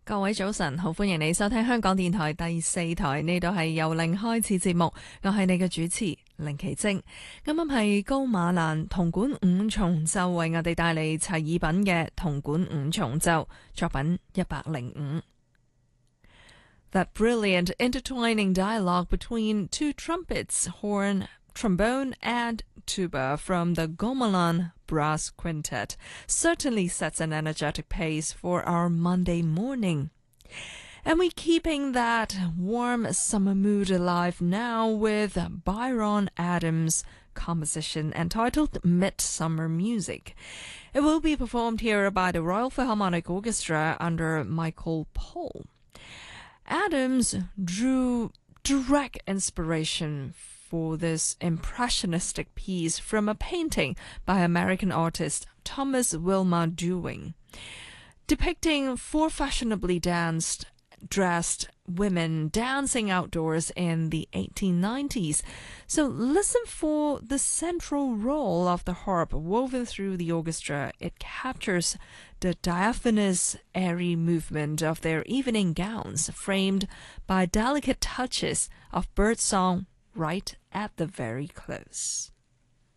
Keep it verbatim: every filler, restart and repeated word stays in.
各位早晨，好歡迎你收聽香港電台第四台，呢度係由零開始節目，我係你嘅主持凌奇晶。啱啱係高馬蘭銅管五重奏為我哋帶嚟齊爾品嘅銅管五重奏作品一百零五。That brilliant intertwining dialogue between two trumpets, horn, trombone and tuba from the Gamelan Brass Quintet certainly sets an energetic pace for our Monday morning. And we're keeping that warm summer mood alive now with Byron Adams' composition entitled Midsummer Music. It will be performed here by the Royal Philharmonic Orchestra under Michael Pohl. Adams drew direct inspiration for this impressionistic piece from a painting by American artist Thomas Wilmer Dewing, depicting four fashionably danced, dressed women dancing outdoors in the eighteen nineties. So listen for the central role of the harp woven through the orchestra. It captures the diaphanous, airy movement of their evening gowns, framed by delicate touches of birdsong right at the very close.